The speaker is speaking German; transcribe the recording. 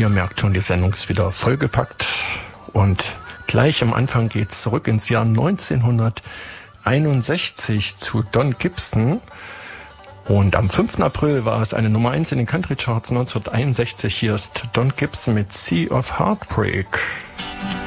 Ihr merkt schon, die Sendung ist wieder vollgepackt und gleich am Anfang geht's zurück ins Jahr 1961 zu Don Gibson. Und am 5. April war es eine Nummer 1 in den Country Charts 1961. Hier ist Don Gibson mit Sea of Heartbreak.